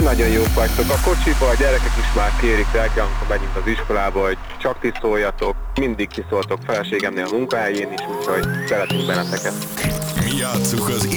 Nagyon jók vagytok. A kocsiba a gyerekek is már kérik reggel, amikor megyünk az iskolába, hogy csak ti szóljatok. Mindig kiszóltok feleségemnél a munkahelyén is, úgyhogy szeretünk benneteket. Mi játsszuk az